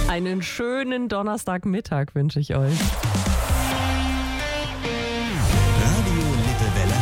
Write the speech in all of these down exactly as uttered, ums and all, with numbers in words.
Einen schönen Donnerstagmittag wünsche ich euch. Radio Lippewelle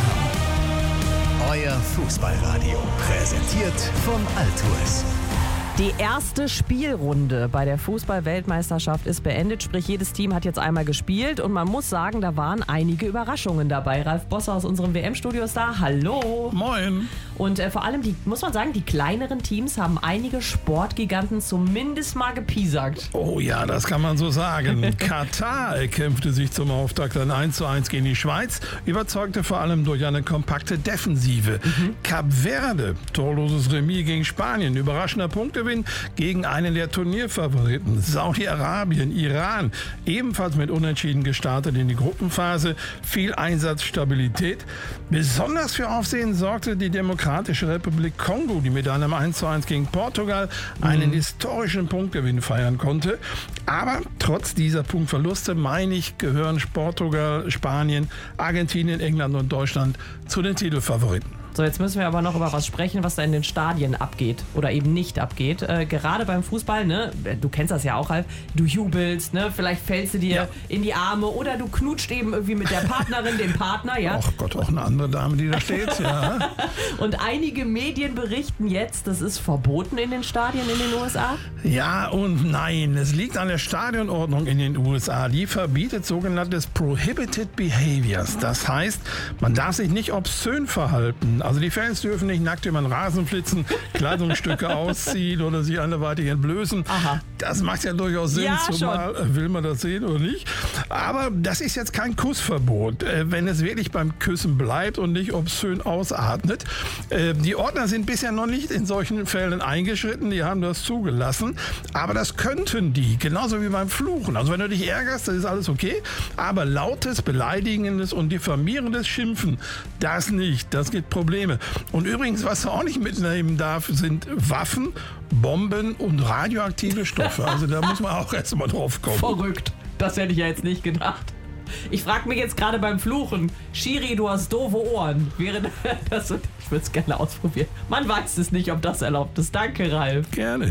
Hamm. Euer Fußballradio. Präsentiert von Altours. Die erste Spielrunde bei der Fußball-Weltmeisterschaft ist beendet, sprich jedes Team hat jetzt einmal gespielt und man muss sagen, da waren einige Überraschungen dabei. Ralf Bosser aus unserem W M-Studio ist da. Hallo! Moin! Und äh, vor allem, die, muss man sagen, die kleineren Teams haben einige Sportgiganten zumindest mal gepiesackt. Oh ja, das kann man so sagen. Katar kämpfte sich zum Auftakt ein eins zu eins gegen die Schweiz, überzeugte vor allem durch eine kompakte Defensive. Mhm. Kap Verde, torloses Remis gegen Spanien, überraschender Punktgewinn gegen einen der Turnierfavoriten. Saudi-Arabien, Iran, ebenfalls mit Unentschieden gestartet in die Gruppenphase. Viel Einsatzstabilität. Besonders für Aufsehen sorgte die Demokratische Republik Kongo, die mit einem eins zu eins gegen Portugal einen mhm. historischen Punktgewinn feiern konnte. Aber trotz dieser Punktverluste, meine ich, gehören Portugal, Spanien, Argentinien, England und Deutschland zu den Titelfavoriten. So, jetzt müssen wir aber noch über was sprechen, was da in den Stadien abgeht oder eben nicht abgeht. Äh, gerade beim Fußball, ne, du kennst das ja auch, Ralf, du jubelst, ne, vielleicht fällst du dir ja. in die Arme oder du knutscht eben irgendwie mit der Partnerin, dem Partner, ja. Ach Gott, auch eine andere Dame, die da steht, ja. Und einige Medien berichten jetzt, das ist verboten in den Stadien in den U S A? Ja und nein, es liegt an der Stadionordnung in den U S A. Die verbietet sogenanntes Prohibited Behaviors. Das heißt, man darf sich nicht obszön verhalten. Also die Fans dürfen nicht nackt über den Rasen flitzen, Kleidungsstücke ausziehen oder sich anderweitig entblößen. Aha. Das macht ja durchaus Sinn, ja, zumal schon. Will man das sehen oder nicht. Aber das ist jetzt kein Kussverbot, wenn es wirklich beim Küssen bleibt und nicht obszön ausatmet. Die Ordner sind bisher noch nicht in solchen Fällen eingeschritten, die haben das zugelassen. Aber das könnten die, genauso wie beim Fluchen. Also wenn du dich ärgerst, dann ist alles okay. Aber lautes, beleidigendes und diffamierendes Schimpfen, das nicht. Das gibt Probleme. Und übrigens, was du auch nicht mitnehmen darf, sind Waffen, Bomben und radioaktive Stoffe. Also da muss man auch erst mal drauf kommen. Verrückt. Das hätte ich ja jetzt nicht gedacht. Ich frage mich jetzt gerade beim Fluchen, Schiri, du hast doofe Ohren. Wäre das, ich würde es gerne ausprobieren. Man weiß es nicht, ob das erlaubt ist. Danke, Ralf. Gerne.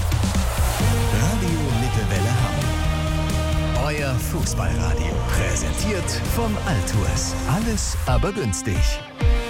Radio Lippewelle Hamm. Euer Fußballradio. Präsentiert von Altours. Alles aber günstig.